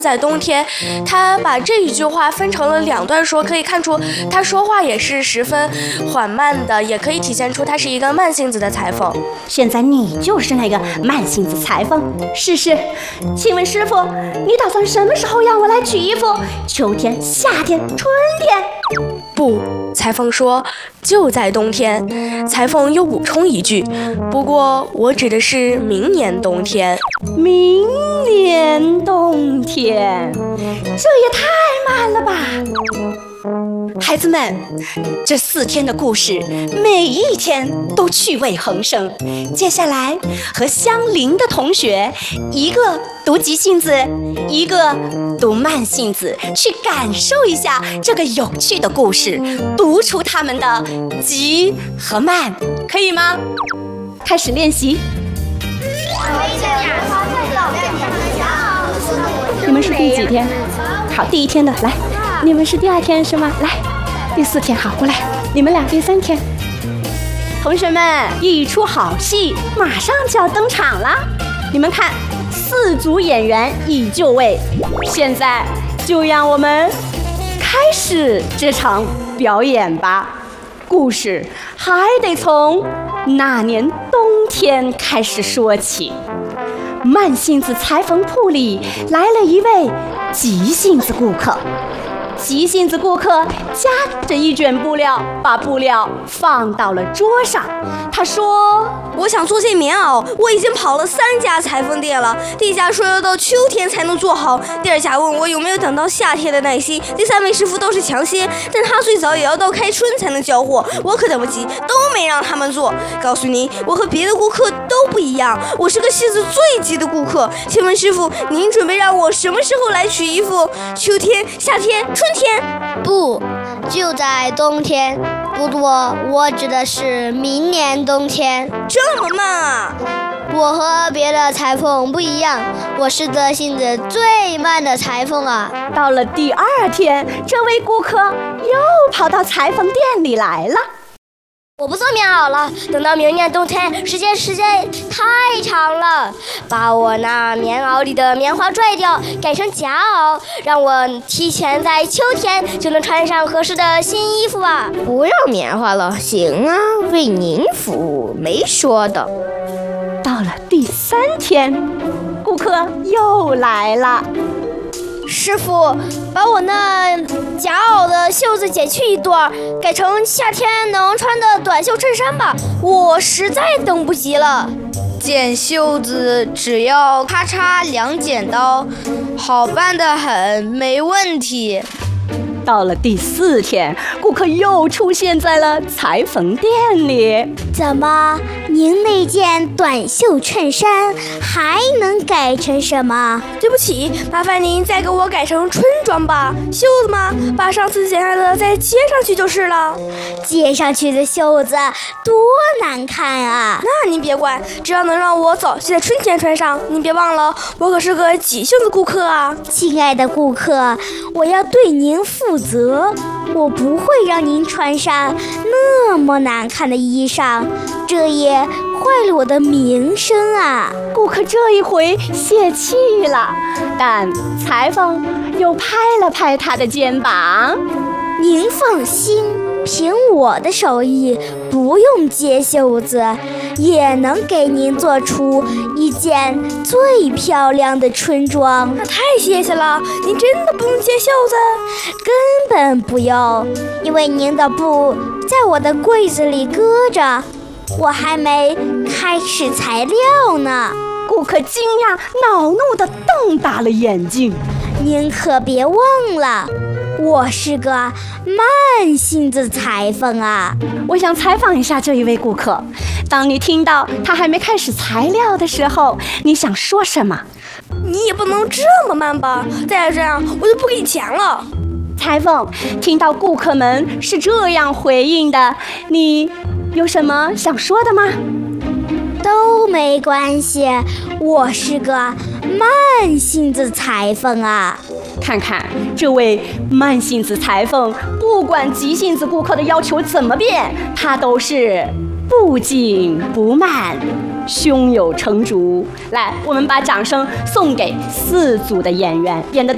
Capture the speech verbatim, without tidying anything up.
在冬天，他把这一句话分成了两段说，可以看出他说话也是十分缓慢的，也可以体现出他是一个慢性子的裁缝。 现在你就是那个慢性子裁缝，试试。请问师傅，你打算什么时候让我来取衣服？秋天、夏天、春天？ 不，裁缝说就在冬天。裁缝又补充一句，不过我指的是明年冬天。 明年冬天，这也太慢了吧！孩子们，这四天的故事，每一天都趣味横生。接下来和相邻的同学，一个读急性子，一个读慢性子，去感受一下这个有趣的故事，读出他们的急和慢，可以吗？开始练习。你们是第几天？好，第一天的来。你们是第二天是吗？来，第四天，好，过来。你们俩第三天。同学们，一出好戏马上就要登场了。你们看，四组演员已就位，现在就让我们开始这场表演吧。故事还得从那年冬天开始说起。慢性子裁缝铺里来了一位急性子顾客。急性子顾客夹着一卷布料，把布料放到了桌上。他说： 我想做件棉袄，我已经跑了三家裁缝店了。第一家说要到秋天才能做好，第二家问我有没有等到夏天的耐心，第三位师傅倒是抢先，但他最早也要到开春才能交货，我可等不及，都没让他们做。告诉您，我和别的顾客都不一样，我是个性子最急的顾客。请问师傅，您准备让我什么时候来取衣服？秋天、夏天、春天？ 不，就在冬天。不过我指的是明年冬天。 这么慢啊！ 我和别的裁缝不一样，我是个性子最慢的裁缝啊。 到了第二天，这位顾客又跑到裁缝店里来了。 我不做棉袄了，等到明年冬天，时间时间太长了，把我那棉袄里的棉花拽掉，改成夹袄，让我提前在秋天就能穿上合适的新衣服吧。 不要棉花了，行啊，为您服务，没说的。 到了第三天，顾客又来了。 师傅，把我那夹袄的袖子剪去一段，改成夏天能穿的短袖衬衫吧，我实在等不及了。 剪袖子只要咔嚓两剪刀，好办得很，没问题。 到了第四天，顾客又出现在了裁缝店里。 怎么，您那件短袖衬衫还能改成什么？ 对不起，麻烦您再给我改成春装吧。袖子嘛，把上次剪下的再接上去就是了。 接上去的袖子多难看啊！ 那您别管，只要能让我早些在春天穿上。您别忘了，我可是个急性子顾客啊。 亲爱的顾客，我要对您负责，我不会让您穿上那么难看的衣裳，这也坏了我的名声啊！ 顾客这一回泄气了，但裁缝又拍了拍他的肩膀。 您放心，凭我的手艺，不用接袖子，也能给您做出一件最漂亮的春装。 那太谢谢了，您真的不用接袖子？ 根本不用，因为您的布在我的柜子里搁着，我还没开始裁料呢。 顾客惊讶恼怒地瞪大了眼睛。 您可别忘了，我是个慢性子裁缝啊！ 我想采访一下这一位顾客，当你听到他还没开始裁料的时候，你想说什么？ 你也不能这么慢吧，再这样我就不给你钱了。 裁缝听到顾客们是这样回应的，你有什么想说的吗？ 都没关系，我是个慢性子裁缝啊。 看看这位慢性子裁缝，不管急性子顾客的要求怎么变，他都是不紧不慢，胸有成竹。来，我们把掌声送给四组的演员，演的都